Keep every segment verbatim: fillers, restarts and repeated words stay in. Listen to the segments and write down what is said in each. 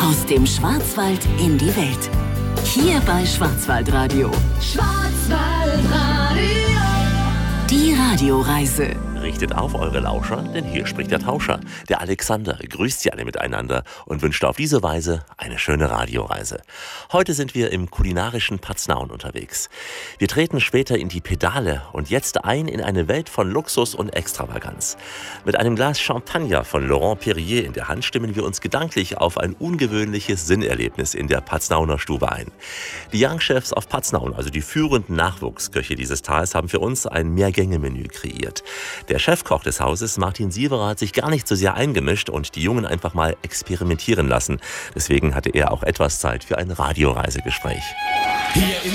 Aus dem Schwarzwald in die Welt. Hier bei Schwarzwaldradio. Schwarzwaldradio. Die Radioreise. Richtet auf eure Lauscher, denn hier spricht der Tauscher. Der Alexander grüßt Sie alle miteinander und wünscht auf diese Weise eine schöne Radioreise. Heute sind wir im kulinarischen Paznaun unterwegs. Wir treten später in die Pedale und jetzt ein in eine Welt von Luxus und Extravaganz. Mit einem Glas Champagner von Laurent Perrier in der Hand stimmen wir uns gedanklich auf ein ungewöhnliches Sinnerlebnis in der Paznauner Stube ein. Die Young Chefs auf Paznaun, also die führenden Nachwuchsköche dieses Tals, haben für uns ein Mehrgänge-Menü kreiert. Der Chefkoch des Hauses, Martin Sieverer, hat sich gar nicht so sehr eingemischt und die Jungen einfach mal experimentieren lassen. Deswegen hatte er auch etwas Zeit für ein Radioreisegespräch. Hier in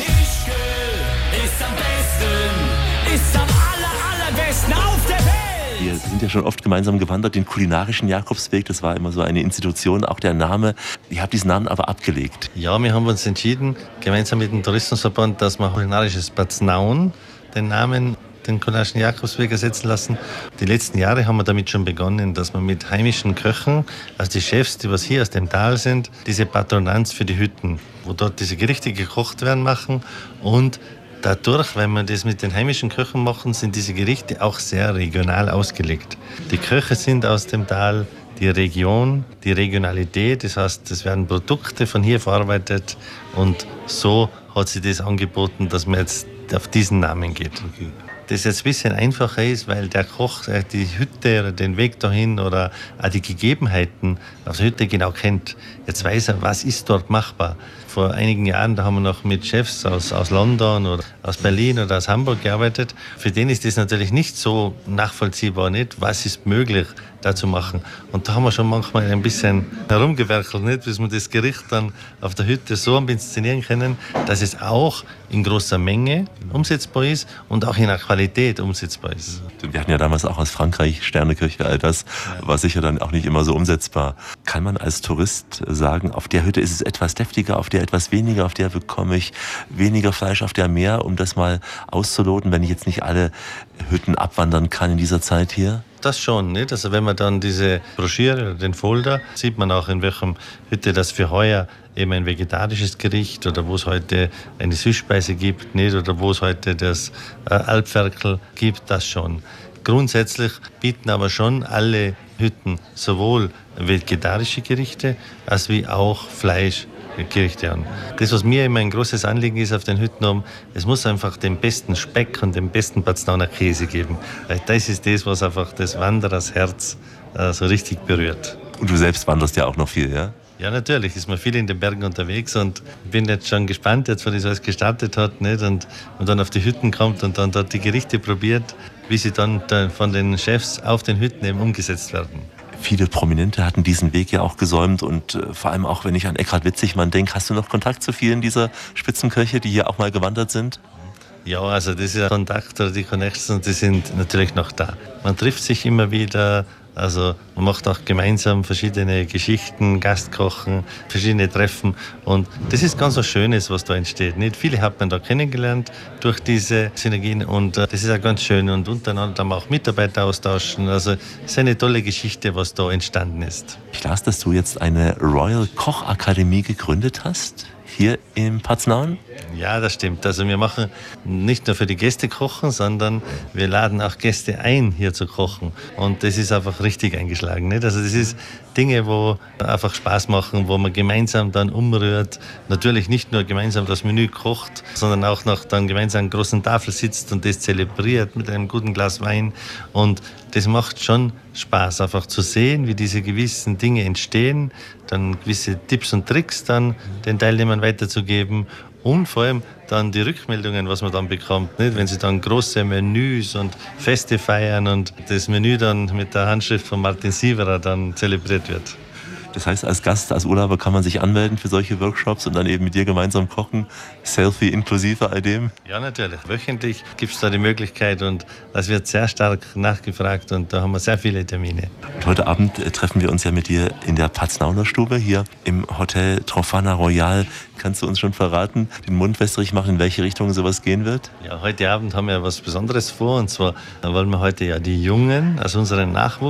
Ischgl ist am besten, ist am aller, allerbesten auf der Welt. Wir sind ja schon oft gemeinsam gewandert, den kulinarischen Jakobsweg. Das war immer so eine Institution, auch der Name. Ihr habt diesen Namen aber abgelegt. Ja, wir haben uns entschieden, gemeinsam mit dem Tourismusverband, dass wir kulinarisches Paznaun den Namen den kulinarischen Jakobsweg ersetzen lassen. Die letzten Jahre haben wir damit schon begonnen, dass wir mit heimischen Köchen, also die Chefs, die was hier aus dem Tal sind, diese Patronanz für die Hütten, wo dort diese Gerichte gekocht werden, machen. Und dadurch, wenn wir das mit den heimischen Köchen machen, sind diese Gerichte auch sehr regional ausgelegt. Die Köche sind aus dem Tal, die Region, die Regionalität, das heißt, es werden Produkte von hier verarbeitet und so hat sich das angeboten, dass man jetzt auf diesen Namen geht. Okay. Das jetzt ein bisschen einfacher ist, weil der Koch die Hütte oder den Weg dahin oder auch die Gegebenheiten auf der Hütte genau kennt. Jetzt weiß er, was ist dort machbar. Vor einigen Jahren, da haben wir noch mit Chefs aus, aus London oder aus Berlin oder aus Hamburg gearbeitet. Für den ist das natürlich nicht so nachvollziehbar, nicht? Was ist möglich da zu machen. Und da haben wir schon manchmal ein bisschen herumgewerkelt, nicht? Bis wir das Gericht dann auf der Hütte so inszenieren können, dass es auch in großer Menge umsetzbar ist und auch in der Qualität umsetzbar ist. Wir hatten ja damals auch aus Frankreich Sterneküche, all das war sicher dann auch nicht immer so umsetzbar. Kann man als Tourist sagen, auf der Hütte ist es etwas deftiger, auf der etwas weniger, auf der bekomme ich weniger Fleisch, auf der mehr, um das mal auszuloten, wenn ich jetzt nicht alle Hütten abwandern kann in dieser Zeit hier? Das schon, nicht? Also wenn man dann diese Broschüre oder den Folder, sieht man auch, in welchem Hütte das für heuer eben ein vegetarisches Gericht oder wo es heute eine Süßspeise gibt, nicht? Oder wo es heute das äh, Alpferkel gibt, das schon. Grundsätzlich bieten aber schon alle Hütten sowohl vegetarische Gerichte als wie auch Fleisch. Gerichte an. Das, was mir immer ein großes Anliegen ist auf den Hütten oben, es muss einfach den besten Speck und den besten Paznauner Käse geben. Weil das ist das, was einfach das Wanderers äh, so richtig berührt. Und du selbst wanderst ja auch noch viel, ja? Ja, natürlich ist man viel in den Bergen unterwegs und bin jetzt schon gespannt, jetzt, wo das alles gestartet hat, nicht? Und, und dann auf die Hütten kommt und dann dort die Gerichte probiert, wie sie dann von den Chefs auf den Hütten eben umgesetzt werden. Viele Prominente hatten diesen Weg ja auch gesäumt und äh, vor allem auch, wenn ich an Eckhard Witzigmann denke, hast du noch Kontakt zu vielen dieser Spitzenköche, die hier auch mal gewandert sind? Ja, also dieser Kontakt oder die Connections, die sind natürlich noch da. Man trifft sich immer wieder, also man macht auch gemeinsam verschiedene Geschichten, Gastkochen, verschiedene Treffen und das ist ganz was Schönes, was da entsteht. Nicht viele hat man da kennengelernt durch diese Synergien und das ist auch ganz schön und untereinander dann auch Mitarbeiter austauschen. Also es ist eine tolle Geschichte, was da entstanden ist. Ich las, dass du jetzt eine Royal Kochakademie gegründet hast. Hier im Paznaun? Ja, das stimmt. Also wir machen nicht nur für die Gäste kochen, sondern wir laden auch Gäste ein, hier zu kochen. Und das ist einfach richtig eingeschlagen. Nicht? Also das ist Dinge, wo einfach Spaß machen, wo man gemeinsam dann umrührt. Natürlich nicht nur gemeinsam das Menü kocht, sondern auch noch dann gemeinsam an einer großen Tafel sitzt und das zelebriert mit einem guten Glas Wein. Und das macht schon Spaß, einfach zu sehen, wie diese gewissen Dinge entstehen, dann gewisse Tipps und Tricks dann den Teilnehmern weiterzugeben und vor allem dann die Rückmeldungen, was man dann bekommt, nicht? Wenn sie dann große Menüs und Feste feiern und das Menü dann mit der Handschrift von Martin Sieverer dann zelebriert wird. Das heißt, als Gast, als Urlauber kann man sich anmelden für solche Workshops und dann eben mit dir gemeinsam kochen, Selfie inklusive all dem? Ja, natürlich. Wöchentlich gibt es da die Möglichkeit und das wird sehr stark nachgefragt und da haben wir sehr viele Termine. Und heute Abend äh, treffen wir uns ja mit dir in der Paznauner Stube hier im Hotel Trofana Royal. Kannst du uns schon verraten, den Mund wässrig machen, in welche Richtung sowas gehen wird? Ja, heute Abend haben wir was Besonderes vor und zwar wollen wir heute ja die Jungen, also unseren Nachwuchs,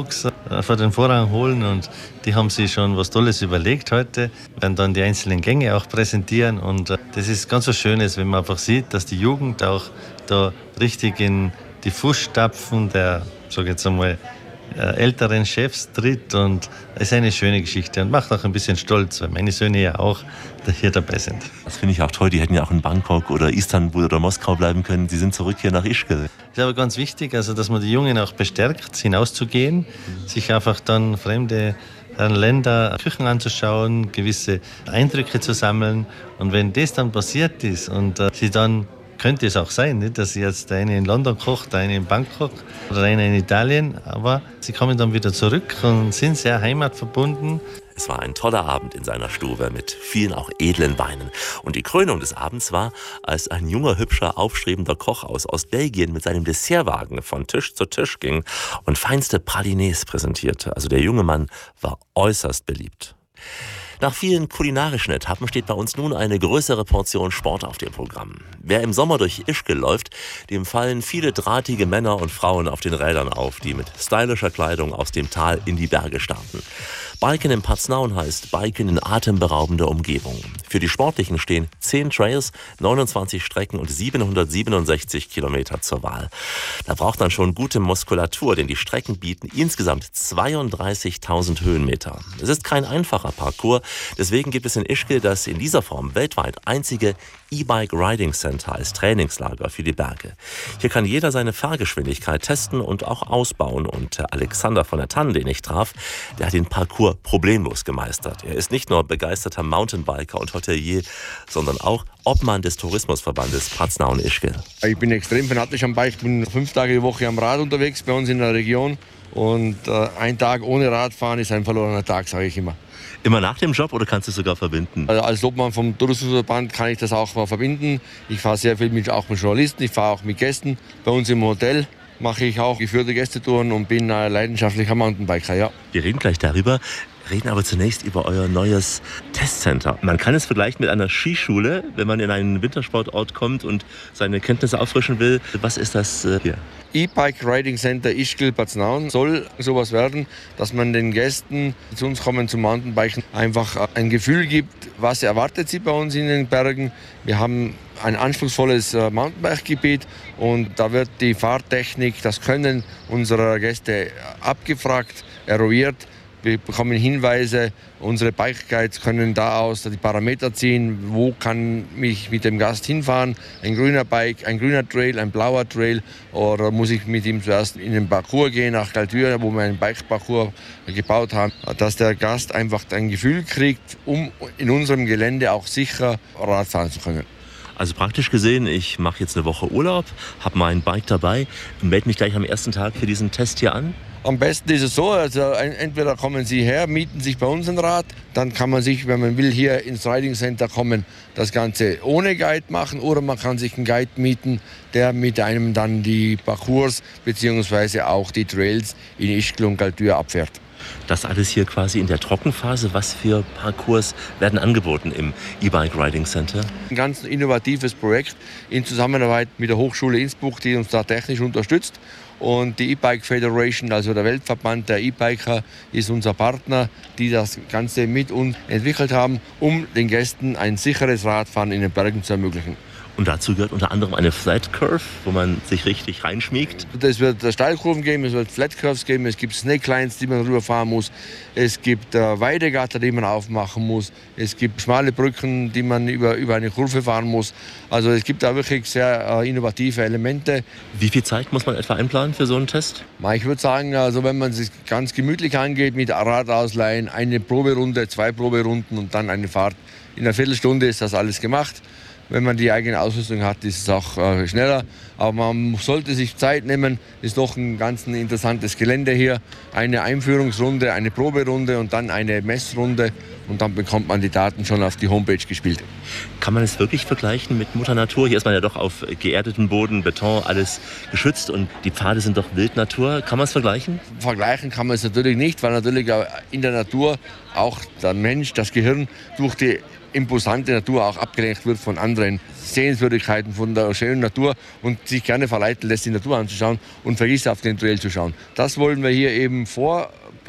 vor den Vorhang holen und die haben sich schon was Tolles überlegt heute, werden dann die einzelnen Gänge auch präsentieren und das ist ganz was Schönes, wenn man einfach sieht, dass die Jugend auch da richtig in die Fußstapfen der, sag ich jetzt einmal, älteren Chefs tritt und es ist eine schöne Geschichte und macht auch ein bisschen stolz, weil meine Söhne ja auch hier dabei sind. Das finde ich auch toll, die hätten ja auch in Bangkok oder Istanbul oder Moskau bleiben können, die sind zurück hier nach Ischgl. Es ist aber ganz wichtig, also dass man die Jungen auch bestärkt, hinauszugehen, sich einfach dann fremde Länder, Küchen anzuschauen, gewisse Eindrücke zu sammeln und wenn das dann passiert ist und äh, sie dann könnte es auch sein, nicht, dass jetzt der eine in London kocht, der eine in Bangkok oder einer in Italien, aber sie kommen dann wieder zurück und sind sehr heimatverbunden. Es war ein toller Abend in seiner Stube mit vielen auch edlen Weinen. Und die Krönung des Abends war, als ein junger, hübscher, aufstrebender Koch aus Ostbelgien mit seinem Dessertwagen von Tisch zu Tisch ging und feinste Pralines präsentierte. Also der junge Mann war äußerst beliebt. Nach vielen kulinarischen Etappen steht bei uns nun eine größere Portion Sport auf dem Programm. Wer im Sommer durch Ischgl läuft, dem fallen viele drahtige Männer und Frauen auf den Rädern auf, die mit stylischer Kleidung aus dem Tal in die Berge starten. Biken im Paznaun heißt Biken in atemberaubender Umgebung. Für die Sportlichen stehen zehn Trails, neunundzwanzig Strecken und siebenhundertsiebenundsechzig Kilometer zur Wahl. Da braucht man schon gute Muskulatur, denn die Strecken bieten insgesamt zweiunddreißigtausend Höhenmeter. Es ist kein einfacher Parcours, deswegen gibt es in Ischgl das in dieser Form weltweit einzige E-Bike Riding Center als Trainingslager für die Berge. Hier kann jeder seine Fahrgeschwindigkeit testen und auch ausbauen. Und der Alexander von der Tann, den ich traf, der hat den Parcours problemlos gemeistert. Er ist nicht nur begeisterter Mountainbiker und Hotelier, sondern auch Obmann des Tourismusverbandes Paznaun-Ischgl. Ich bin extrem fanatisch am Bike, ich bin fünf Tage die Woche am Rad unterwegs bei uns in der Region. Und äh, ein Tag ohne Radfahren ist ein verlorener Tag, sage ich immer. Immer nach dem Job oder kannst du es sogar verbinden? Also als Obmann vom Tourismusverband kann ich das auch mal verbinden. Ich fahre sehr viel mit, auch mit Journalisten, ich fahre auch mit Gästen. Bei uns im Hotel mache ich auch geführte Gästetouren und bin ein leidenschaftlicher Mountainbiker, ja. Wir reden gleich darüber, reden aber zunächst über euer neues Testcenter. Man kann es vergleichen mit einer Skischule, wenn man in einen Wintersportort kommt und seine Kenntnisse auffrischen will. Was ist das äh, hier? E-Bike Riding Center Ischgl Paznaun soll sowas werden, dass man den Gästen, die zu uns kommen zum Mountainbiken, einfach ein Gefühl gibt, was erwartet sie bei uns in den Bergen. Wir haben ein anspruchsvolles Mountainbike-Gebiet und da wird die Fahrtechnik, das Können unserer Gäste abgefragt, eruiert. Wir bekommen Hinweise, unsere Bike-Guides können da aus die Parameter ziehen, wo kann ich mit dem Gast hinfahren, ein grüner Bike, ein grüner Trail, ein blauer Trail oder muss ich mit ihm zuerst in den Parcours gehen nach Galtür, wo wir einen Bike-Parcours gebaut haben, dass der Gast einfach ein Gefühl kriegt, um in unserem Gelände auch sicher Rad fahren zu können. Also praktisch gesehen, ich mache jetzt eine Woche Urlaub, habe mein Bike dabei und melde mich gleich am ersten Tag für diesen Test hier an. Am besten ist es so, also entweder kommen Sie her, mieten sich bei uns ein Rad, dann kann man sich, wenn man will, hier ins Riding Center kommen, das Ganze ohne Guide machen oder man kann sich einen Guide mieten, der mit einem dann die Parcours bzw. auch die Trails in Ischgl und Galtür abfährt. Das alles hier quasi in der Trockenphase. Was für Parcours werden angeboten im E-Bike Riding Center? Ein ganz innovatives Projekt in Zusammenarbeit mit der Hochschule Innsbruck, die uns da technisch unterstützt. Und die E-Bike Federation, also der Weltverband der E-Biker, ist unser Partner, die das Ganze mit uns entwickelt haben, um den Gästen ein sicheres Radfahren in den Bergen zu ermöglichen. Und dazu gehört unter anderem eine Flat Curve, wo man sich richtig reinschmiegt. Es wird Steilkurven geben, es wird Flat Curves geben, es gibt Snake-Lines, die man rüberfahren muss, es gibt äh, Weidegatter, die man aufmachen muss, es gibt schmale Brücken, die man über, über eine Kurve fahren muss. Also es gibt da wirklich sehr äh, innovative Elemente. Wie viel Zeit muss man etwa einplanen für so einen Test? Ich würde sagen, also wenn man es ganz gemütlich angeht mit Radausleihen, eine Proberunde, zwei Proberunden und dann eine Fahrt. In einer Viertelstunde ist das alles gemacht. Wenn man die eigene Ausrüstung hat, ist es auch äh, schneller. Aber man sollte sich Zeit nehmen. Ist doch ein ganz interessantes Gelände hier. Eine Einführungsrunde, eine Proberunde und dann eine Messrunde. Und dann bekommt man die Daten schon auf die Homepage gespielt. Kann man es wirklich vergleichen mit Mutter Natur? Hier ist man ja doch auf geerdetem Boden, Beton, alles geschützt und die Pfade sind doch Wildnatur. Kann man es vergleichen? Vergleichen kann man es natürlich nicht, weil natürlich in der Natur auch der Mensch, das Gehirn durch die imposante Natur auch abgelenkt wird von anderen Sehenswürdigkeiten, von der schönen Natur und sich gerne verleiten lässt, die Natur anzuschauen und vergisst auf den Trail zu schauen. Das wollen wir hier eben vor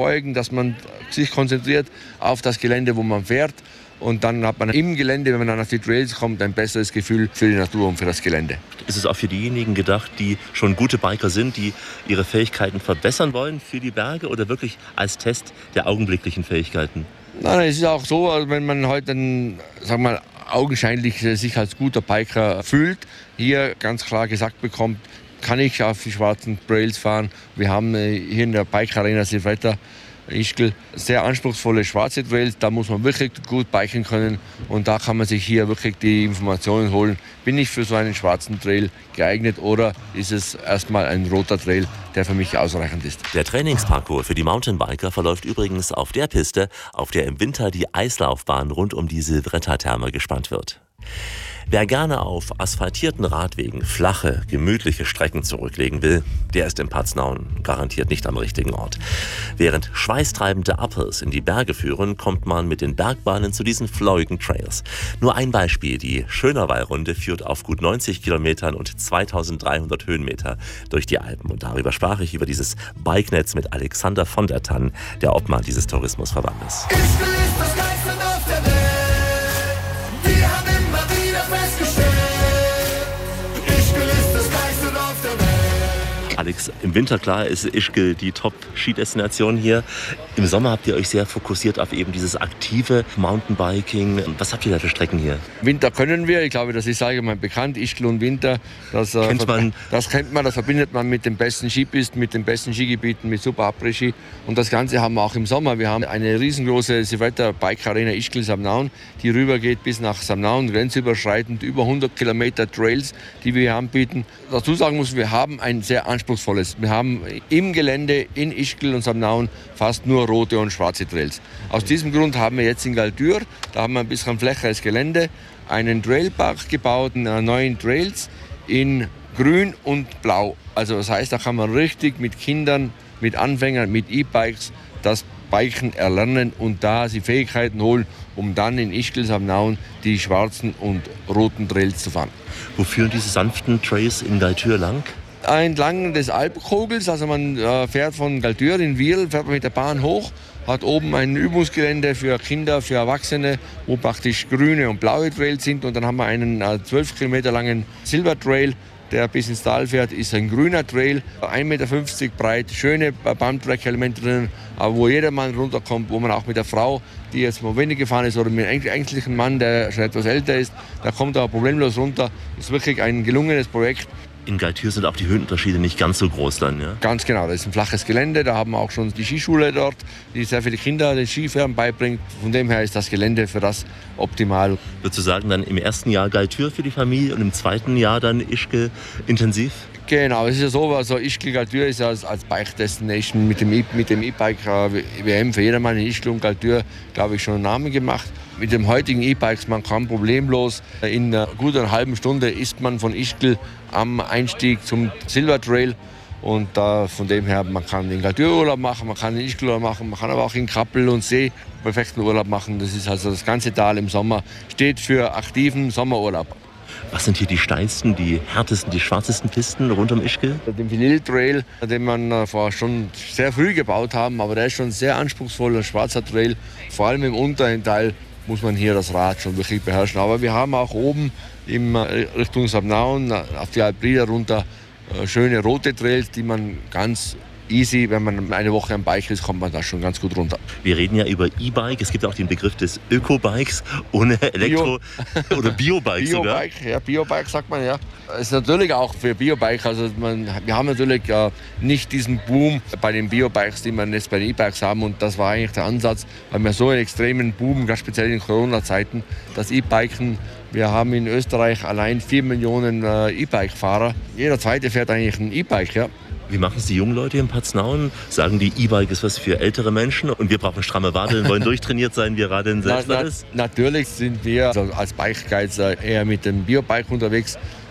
beugen, dass man sich konzentriert auf das Gelände, wo man fährt. Und dann hat man im Gelände, wenn man dann auf die Trails kommt, ein besseres Gefühl für die Natur und für das Gelände. Ist es auch für diejenigen gedacht, die schon gute Biker sind, die ihre Fähigkeiten verbessern wollen für die Berge oder wirklich als Test der augenblicklichen Fähigkeiten? Nein, es ist auch so, wenn man heute, einen, sagen wir mal, augenscheinlich sich als guter Biker fühlt, hier ganz klar gesagt bekommt, kann ich auf die schwarzen Trails fahren. Wir haben hier in der Bike Arena Silvetta Ischgl sehr anspruchsvolle schwarze Trails, da muss man wirklich gut biken können und da kann man sich hier wirklich die Informationen holen. Bin ich für so einen schwarzen Trail geeignet oder ist es erstmal ein roter Trail, der für mich ausreichend ist? Der Trainingsparcours für die Mountainbiker verläuft übrigens auf der Piste, auf der im Winter die Eislaufbahn rund um die Silvretta-Therme gespannt wird. Wer gerne auf asphaltierten Radwegen flache, gemütliche Strecken zurücklegen will, der ist im Paznaun garantiert nicht am richtigen Ort. Während schweißtreibende Uphills in die Berge führen, kommt man mit den Bergbahnen zu diesen flowigen Trails. Nur ein Beispiel, die Schönerwall-Runde führt auf gut neunzig Kilometern und zweitausenddreihundert Höhenmeter durch die Alpen. Und darüber sprach ich über dieses Bikenetz mit Alexander von der Tann, der Obmann dieses Tourismusverbandes. Ischgl ist das Geilste auf der Welt. Wir haben immer wieder festgestellt, Ischgl ist das Geilste auf der Welt. Alex, im Winter, klar, ist Ischgl die Top-Skidestination hier. Im Sommer habt ihr euch sehr fokussiert auf eben dieses aktive Mountainbiking. Was habt ihr da für Strecken hier? Winter können wir, ich glaube, das ist allgemein bekannt, Ischgl und Winter. Das äh, Kennt man? Das kennt man, das verbindet man mit den besten Skipisten, mit den besten Skigebieten, mit super Après-Ski. Und das Ganze haben wir auch im Sommer. Wir haben eine riesengroße Silvetta Bike Arena Ischgl-Samnaun, die rübergeht bis nach Samnaun, grenzüberschreitend, über hundert Kilometer Trails, die wir hier anbieten. Dazu sagen muss, wir haben ein sehr anspruchsvolles. Wir haben im Gelände in Ischgl und Samnaun fast nur rote und schwarze Trails. Aus diesem Grund haben wir jetzt in Galtür, da haben wir ein bisschen flächeres Gelände, einen Trailpark gebaut, neuen Trails in grün und blau. Also das heißt, da kann man richtig mit Kindern, mit Anfängern, mit E-Bikes das Biken erlernen und da die Fähigkeiten holen, um dann in Ischgl Samnaun die schwarzen und roten Trails zu fahren. Wo führen diese sanften Trails in Galtür lang? Entlang des Alpkogels, also man äh, fährt von Galtür in Wierl, fährt man mit der Bahn hoch, hat oben ein Übungsgelände für Kinder, für Erwachsene, wo praktisch grüne und blaue Trails sind und dann haben wir einen äh, zwölf Kilometer langen Silver Trail, der bis ins Tal fährt, ist ein grüner Trail, ein Meter fünfzig breit, schöne Bumptrack-Elemente drin, aber wo jeder Mann runterkommt, wo man auch mit der Frau, die jetzt mal wenig gefahren ist, oder mit einem eigentlichen Mann, der schon etwas älter ist, da kommt er problemlos runter. Das ist wirklich ein gelungenes Projekt. In Galtür sind auch die Höhenunterschiede nicht ganz so groß dann, ja? Ganz genau, das ist ein flaches Gelände, da haben wir auch schon die Skischule dort, die sehr viele Kinder den Skifahren beibringt. Von dem her ist das Gelände für das optimal. Würdest du sagen, dann im ersten Jahr Galtür für die Familie und im zweiten Jahr dann Ischgl intensiv? Genau, es ist ja so, also Ischgl Galtür ist ja als, als Bike Destination mit dem, mit dem E-Bike W M für jedermann in Ischgl und Galtür, glaube ich, schon einen Namen gemacht. Mit dem heutigen E-Bikes, man kann problemlos, in einer guten halben Stunde ist man von Ischgl am Einstieg zum Silver Trail. Und äh, von dem her, man kann in Galtür Urlaub machen, man kann in Ischgl Urlaub machen, man kann aber auch in Kappel und See perfekten Urlaub machen. Das ist also das ganze Tal im Sommer, steht für aktiven Sommerurlaub. Was sind hier die steilsten, die härtesten, die schwarzesten Pisten rund um Ischgl? Den Vinyl Trail, den man äh, vor schon sehr früh gebaut haben, aber der ist schon sehr anspruchsvoll, ein schwarzer Trail. Vor allem im unteren Teil muss man hier das Rad schon wirklich beherrschen. Aber wir haben auch oben in Richtung Samnaun auf die Alprida runter äh, schöne rote Trails, die man ganz easy, wenn man eine Woche am Bike ist, kommt man da schon ganz gut runter. Wir reden ja über E-Bike. Es gibt auch den Begriff des Öko-Bikes ohne Elektro- Bio. oder Bio-Bike sogar. Bio-Bike, ja, Bio-Bike sagt man, ja. Es ist natürlich auch für Bio-Bike, also man, wir haben natürlich äh, nicht diesen Boom bei den Bio-Bikes, die man jetzt bei den E-Bikes haben und das war eigentlich der Ansatz, weil wir so einen extremen Boom, ganz speziell in Corona-Zeiten, das E-Biken. Wir haben in Österreich allein vier Millionen äh, E-Bike-Fahrer. Jeder Zweite fährt eigentlich ein E-Bike, ja. Wie machen es die jungen Leute in Paznaun? Sagen die, E-Bike ist was für ältere Menschen und wir brauchen stramme Wadeln, wollen durchtrainiert sein, wir radeln selbst na, alles? Na, natürlich sind wir also als Bike Guides eher mit dem Biobike unterwegs.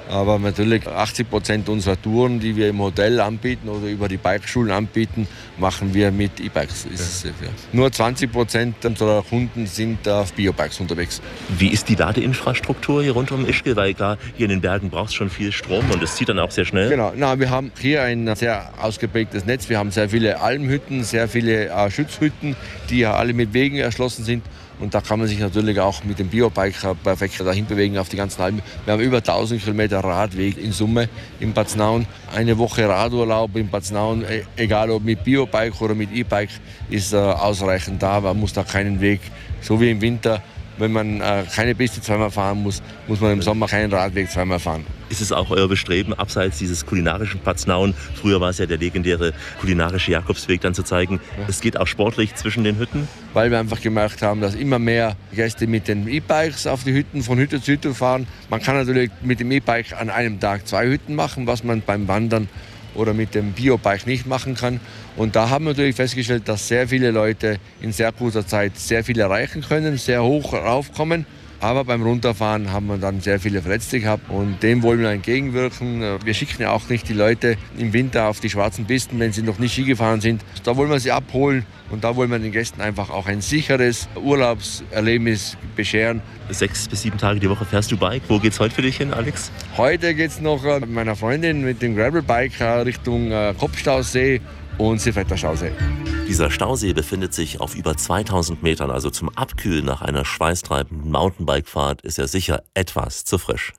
Aber natürlich achtzig Prozent unserer Touren, die wir im Hotel anbieten oder über die Bikeschulen anbieten, machen wir mit E-Bikes. Ja. Nur zwanzig Prozent unserer Kunden sind auf Biobikes unterwegs. Wie ist die Ladeinfrastruktur hier rund um Ischgl? Weil klar, hier in den Bergen brauchst du schon viel Strom und es zieht dann auch sehr schnell. Genau, na, wir haben hier ein sehr ausgeprägtes Netz. Wir haben sehr viele Almhütten, sehr viele äh, Schutzhütten, die ja alle mit Wegen erschlossen sind. Und da kann man sich natürlich auch mit dem Biobike perfekt dahin bewegen auf die ganzen Alpen. Wir haben über tausend Kilometer Radweg in Summe in Paznaun. Eine Woche Radurlaub in Paznaun, egal ob mit Biobike oder mit E-Bike, ist äh, ausreichend da. Man muss da keinen Weg, so wie im Winter, wenn man äh, keine Piste zweimal fahren muss, muss man im Sommer keinen Radweg zweimal fahren. Ist es auch euer Bestreben, abseits dieses kulinarischen Paznaun, früher war es ja der legendäre kulinarische Jakobsweg, dann zu zeigen, ja. Es geht auch sportlich zwischen den Hütten? Weil wir einfach gemerkt haben, dass immer mehr Gäste mit den E-Bikes auf die Hütten von Hütte zu Hütte fahren. Man kann natürlich mit dem E-Bike an einem Tag zwei Hütten machen, was man beim Wandern oder mit dem Biobike nicht machen kann. Und da haben wir natürlich festgestellt, dass sehr viele Leute in sehr kurzer Zeit sehr viel erreichen können, sehr hoch raufkommen. Aber beim Runterfahren haben wir dann sehr viele Verletzte gehabt und dem wollen wir entgegenwirken. Wir schicken ja auch nicht die Leute im Winter auf die schwarzen Pisten, wenn sie noch nicht Ski gefahren sind. Da wollen wir sie abholen und da wollen wir den Gästen einfach auch ein sicheres Urlaubserlebnis bescheren. Sechs bis sieben Tage die Woche fährst du Bike. Wo geht's heute für dich hin, Alex? Heute geht's noch mit meiner Freundin mit dem Gravelbike Richtung Kopfstausee und Silvetter Stausee. Dieser Stausee befindet sich auf über zweitausend Metern, also zum Abkühlen nach einer schweißtreibenden Mountainbike-Fahrt ist er sicher etwas zu frisch.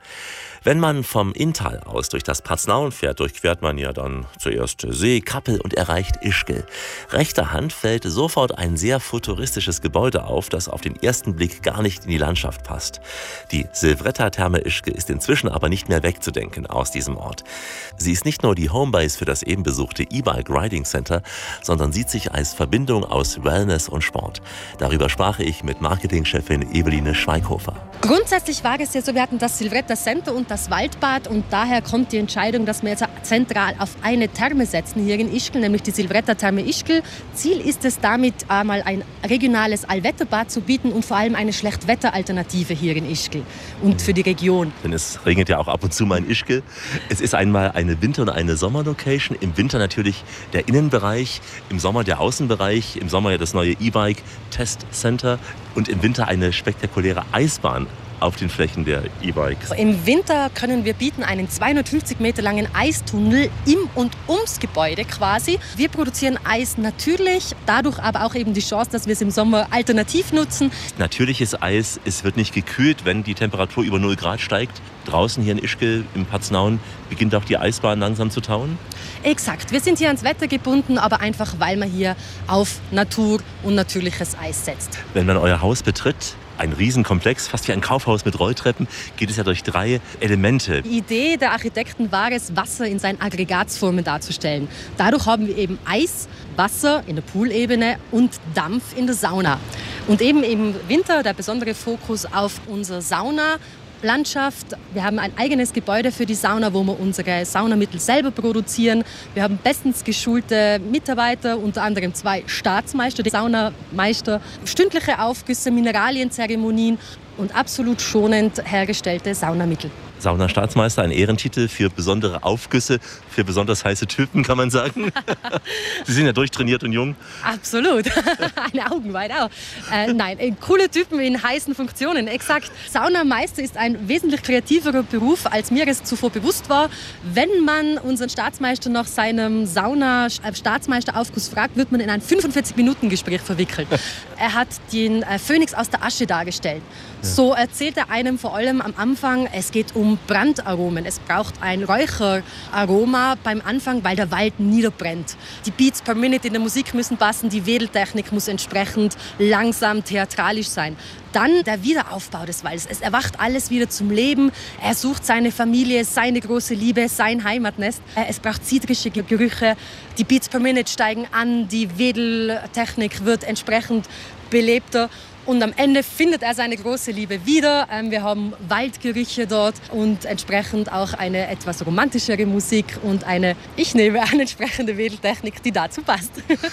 Wenn man vom Inntal aus durch das Paznaun fährt, durchquert man ja dann zuerst See, Kappel und erreicht Ischgl. Rechter Hand fällt sofort ein sehr futuristisches Gebäude auf, das auf den ersten Blick gar nicht in die Landschaft passt. Die Silvretta-Therme Ischgl ist inzwischen aber nicht mehr wegzudenken aus diesem Ort. Sie ist nicht nur die Homebase für das eben besuchte E-Bike Riding Center, sondern sieht sich als Verbindung aus Wellness und Sport. Darüber sprach ich mit Marketingchefin Eveline Schweighofer. Grundsätzlich war es ja so, wir hatten das Silvretta Center und das Waldbad und daher kommt die Entscheidung, dass wir jetzt zentral auf eine Therme setzen hier in Ischgl, nämlich die Silvretta-Therme Ischgl. Ziel ist es damit, einmal ein regionales Allwetterbad zu bieten und vor allem eine Schlechtwetteralternative hier in Ischgl und für die Region. Denn es regnet ja auch ab und zu mal in Ischgl. Es ist einmal eine Winter- und eine Sommerlocation. Im Winter natürlich der Innenbereich, im Sommer der Außenbereich, im Sommer ja das neue E-Bike Test Center und im Winter eine spektakuläre Eisbahn auf den Flächen der E-Bikes. Im Winter können wir bieten einen zweihundertfünfzig Meter langen Eistunnel im und ums Gebäude quasi. Wir produzieren Eis natürlich, dadurch aber auch eben die Chance, dass wir es im Sommer alternativ nutzen. Natürliches Eis, es wird nicht gekühlt, wenn die Temperatur über null Grad steigt. Draußen hier in Ischgl im Paznaun beginnt auch die Eisbahn langsam zu tauen? Exakt, wir sind hier ans Wetter gebunden, aber einfach, weil man hier auf Natur und natürliches Eis setzt. Wenn man euer Haus betritt, ein Riesenkomplex, fast wie ein Kaufhaus mit Rolltreppen, geht es ja durch drei Elemente. Die Idee der Architekten war es, Wasser in seinen Aggregatsformen darzustellen. Dadurch haben wir eben Eis, Wasser in der Poolebene und Dampf in der Sauna. Und eben im Winter der besondere Fokus auf unsere Sauna. Landschaft. Wir haben ein eigenes Gebäude für die Sauna, wo wir unsere Saunamittel selber produzieren. Wir haben bestens geschulte Mitarbeiter, unter anderem zwei Staatsmeister, die Saunameister, stündliche Aufgüsse, Mineralienzeremonien und absolut schonend hergestellte Saunamittel. Saunastaatsmeister, ein Ehrentitel für besondere Aufgüsse, für besonders heiße Typen, kann man sagen. Sie sind ja durchtrainiert und jung. Absolut. Eine Augen weit auch. Äh, nein, äh, coole Typen in heißen Funktionen, exakt. Saunameister ist ein wesentlich kreativerer Beruf, als mir es zuvor bewusst war. Wenn man unseren Staatsmeister nach seinem Sauna-Staatsmeisteraufguss fragt, wird man in ein fünfundvierzig-Minuten-Gespräch verwickelt. Er hat den äh, Phönix aus der Asche dargestellt. Ja. So erzählt er einem vor allem am Anfang, es geht um Brandaromen. Es braucht ein Räucheraroma beim Anfang, weil der Wald niederbrennt. Die Beats per Minute in der Musik müssen passen, die Wedeltechnik muss entsprechend langsam theatralisch sein. Dann der Wiederaufbau des Waldes. Es erwacht alles wieder zum Leben. Er sucht seine Familie, seine große Liebe, sein Heimatnest. Es braucht zitrische Gerüche. Die Beats per Minute steigen an. Die Wedeltechnik wird entsprechend belebter. Und am Ende findet er seine große Liebe wieder. Wir haben Waldgerüche dort und entsprechend auch eine etwas romantischere Musik und eine, ich nehme an, entsprechende Wedeltechnik, die dazu passt.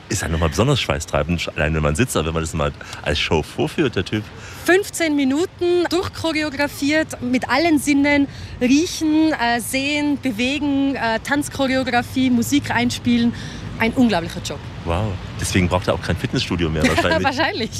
Ist ja nochmal besonders schweißtreibend, allein wenn man sitzt, aber wenn man das mal als Show vorführt, der Typ. fünfzehn Minuten durchchoreografiert, mit allen Sinnen, riechen, äh, sehen, bewegen, äh, Tanzchoreografie, Musik einspielen. Ein unglaublicher Job. Wow, deswegen braucht er auch kein Fitnessstudio mehr wahrscheinlich. Wahrscheinlich.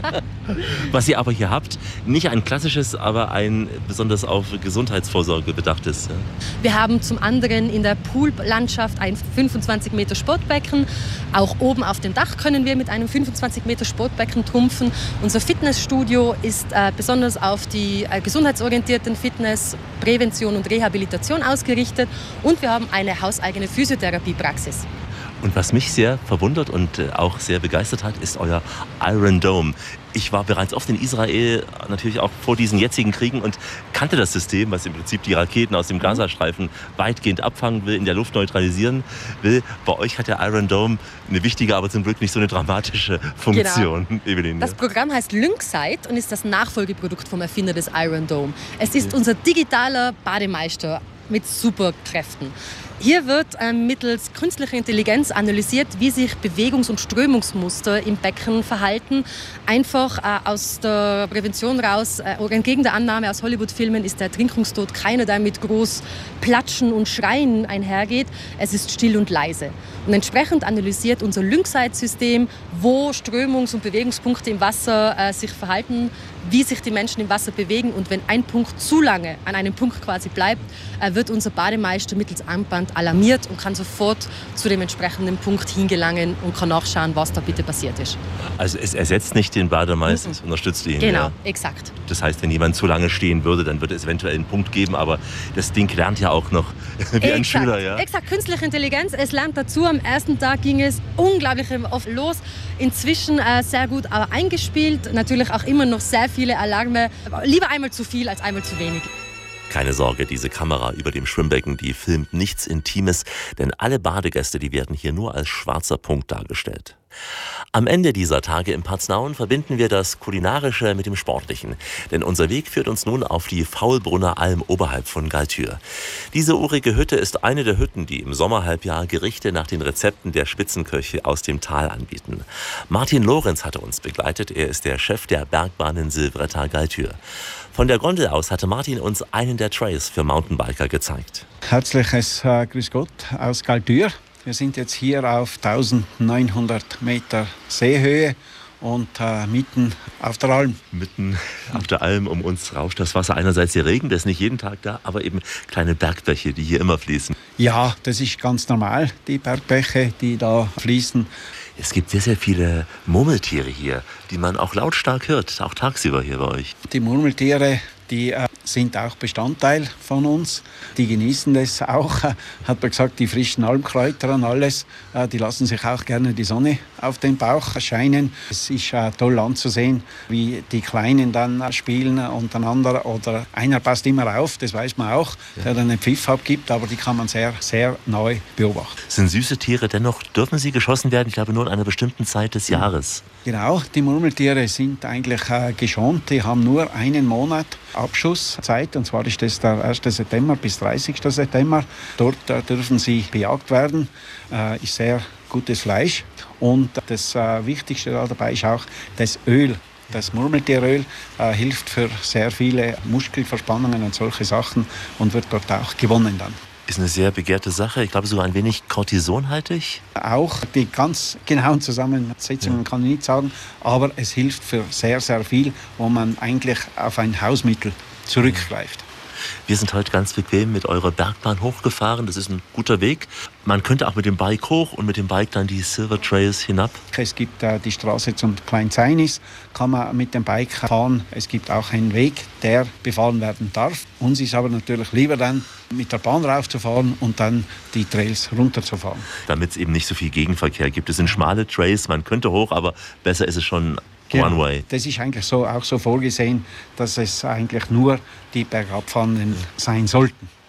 Was ihr aber hier habt, nicht ein klassisches, aber ein besonders auf Gesundheitsvorsorge bedachtes. Ja? Wir haben zum anderen in der Poollandschaft ein fünfundzwanzig Meter Sportbecken. Auch oben auf dem Dach können wir mit einem fünfundzwanzig Meter Sportbecken trumpfen. Unser Fitnessstudio ist äh, besonders auf die äh, gesundheitsorientierten Fitness, Prävention und Rehabilitation ausgerichtet. Und wir haben eine hauseigene Physiotherapiepraxis. Und was mich sehr verwundert und auch sehr begeistert hat, ist euer Iron Dome. Ich war bereits oft in Israel, natürlich auch vor diesen jetzigen Kriegen und kannte das System, was im Prinzip die Raketen aus dem Gazastreifen weitgehend abfangen will, in der Luft neutralisieren will. Bei euch hat der Iron Dome eine wichtige, aber zum Glück nicht so eine dramatische Funktion. Genau. Evelyn, das ja. Programm heißt Lynxite und ist das Nachfolgeprodukt vom Erfinder des Iron Dome. Es ist unser digitaler Bademeister mit Superkräften. Hier wird äh, mittels künstlicher Intelligenz analysiert, wie sich Bewegungs- und Strömungsmuster im Becken verhalten. Einfach äh, aus der Prävention raus, äh, entgegen der Annahme aus Hollywood-Filmen ist der Ertrinkungstod keiner, der mit groß Platschen und Schreien einhergeht. Es ist still und leise. Und entsprechend analysiert unser Lynxite-System, wo Strömungs- und Bewegungspunkte im Wasser äh, sich verhalten, wie sich die Menschen im Wasser bewegen. Und wenn ein Punkt zu lange an einem Punkt quasi bleibt, äh, wird unser Bademeister mittels Armband alarmiert und kann sofort zu dem entsprechenden Punkt hingelangen und kann nachschauen, was da bitte passiert ist. Also es ersetzt nicht den Bademeister, es unterstützt ihn. Genau, ja. exakt. Das heißt, wenn jemand zu lange stehen würde, dann würde es eventuell einen Punkt geben, aber das Ding lernt ja auch noch wie exakt, ein Schüler. Ja? Exakt, künstliche Intelligenz, es lernt dazu. Am ersten Tag ging es unglaublich oft los. Inzwischen äh, sehr gut aber eingespielt. Natürlich auch immer noch sehr viele Alarme. Lieber einmal zu viel als einmal zu wenig. Keine Sorge, diese Kamera über dem Schwimmbecken, die filmt nichts Intimes, denn alle Badegäste, die werden hier nur als schwarzer Punkt dargestellt. Am Ende dieser Tage im Paznaun verbinden wir das Kulinarische mit dem Sportlichen. Denn unser Weg führt uns nun auf die Faulbrunner Alm oberhalb von Galtür. Diese urige Hütte ist eine der Hütten, die im Sommerhalbjahr Gerichte nach den Rezepten der Spitzenköche aus dem Tal anbieten. Martin Lorenz hatte uns begleitet. Er ist der Chef der Bergbahnen Silvretta Galtür. Von der Gondel aus hatte Martin uns einen der Trails für Mountainbiker gezeigt. Herzliches äh, Grüß Gott aus Galtür. Wir sind jetzt hier auf eintausendneunhundert Meter Seehöhe und äh, mitten auf der Alm. Mitten auf der Alm um uns rauscht das Wasser. Einerseits der Regen, der ist nicht jeden Tag da, aber eben kleine Bergbäche, die hier immer fließen. Ja, das ist ganz normal, die Bergbäche, die da fließen. Es gibt sehr, sehr viele Murmeltiere hier, die man auch lautstark hört, auch tagsüber hier bei euch. Die Murmeltiere, die äh, sind auch Bestandteil von uns. Die genießen das auch. Äh, hat man gesagt, die frischen Almkräuter und alles, äh, die lassen sich auch gerne die Sonne auf den Bauch scheinen. Es ist äh, toll anzusehen, wie die Kleinen dann äh, spielen untereinander. Oder einer passt immer auf, das weiß man auch, ja, der dann einen Pfiff abgibt, aber die kann man sehr, sehr neu beobachten. Sind süße Tiere, dennoch dürfen sie geschossen werden, ich glaube nur in einer bestimmten Zeit des Jahres. Genau, die Murmeltiere sind eigentlich äh, geschont. Die haben nur einen Monat Abschusszeit, und zwar ist das der ersten September bis dreißigsten September. Dort äh, dürfen sie bejagt werden. Äh, ist sehr gutes Fleisch. Und das äh, Wichtigste dabei ist auch das Öl. Das Murmeltieröl äh, hilft für sehr viele Muskelverspannungen und solche Sachen und wird dort auch gewonnen dann. Ist eine sehr begehrte Sache. Ich glaube sogar ein wenig kortisonhaltig. Auch die ganz genauen Zusammensetzungen ja. kann ich nicht sagen, aber es hilft für sehr, sehr viel, wo man eigentlich auf ein Hausmittel zurückgreift. Wir sind heute ganz bequem mit eurer Bergbahn hochgefahren. Das ist ein guter Weg. Man könnte auch mit dem Bike hoch und mit dem Bike dann die Silver Trails hinab. Es gibt äh, die Straße zum Klein Zainis, kann man mit dem Bike fahren. Es gibt auch einen Weg, der befahren werden darf. Uns ist aber natürlich lieber dann mit der Bahn raufzufahren und dann die Trails runterzufahren. Damit es eben nicht so viel Gegenverkehr gibt. Es sind schmale Trails, man könnte hoch, aber besser ist es schon Genau. One way. Das ist eigentlich so, auch so vorgesehen, dass es eigentlich nur die Bergabfahrenden sein sollten.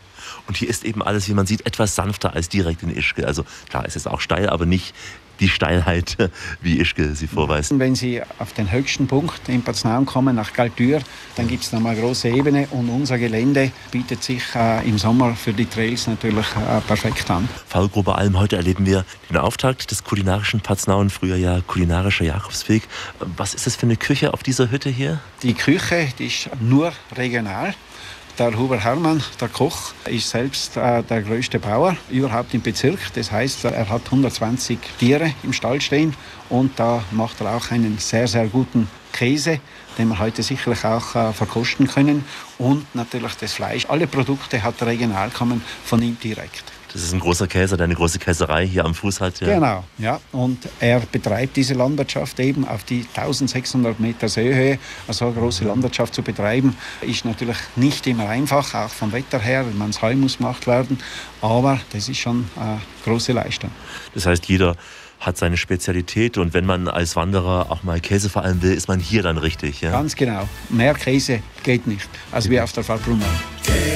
Und hier ist eben alles, wie man sieht, etwas sanfter als direkt in Ischgl. Also klar, es ist auch steil, aber nicht die Steilheit, wie Ischgl sie vorweist. Wenn Sie auf den höchsten Punkt in Paznaun kommen, nach Galtür, dann gibt es nochmal eine große Ebene und unser Gelände bietet sich äh, im Sommer für die Trails natürlich äh, perfekt an. Fallgrube Alm, heute erleben wir den Auftakt des kulinarischen Paznaun, früher ja kulinarischer Jakobsweg. Was ist das für eine Küche auf dieser Hütte hier? Die Küche, die ist nur regional. Der Huber Hermann, der Koch, ist selbst äh, der größte Bauer überhaupt im Bezirk. Das heißt, er hat hundertzwanzig Tiere im Stall stehen und da macht er auch einen sehr, sehr guten Käse, den wir heute sicherlich auch äh, verkosten können. Und natürlich das Fleisch. Alle Produkte hat er regional, kommen von ihm direkt. Das ist ein großer Käse, der eine große Käserei hier am Fuß hat. Ja. Genau, ja. Und er betreibt diese Landwirtschaft eben auf die eintausendsechshundert Meter Seehöhe. Also eine große Landwirtschaft zu betreiben, ist natürlich nicht immer einfach, auch vom Wetter her. Das Heu muss gemacht werden, aber das ist schon eine große Leistung. Das heißt, jeder hat seine Spezialität und wenn man als Wanderer auch mal Käse vereinen will, ist man hier dann richtig. Ja? Ganz genau. Mehr Käse geht nicht, als wie auf der Fallbrunner.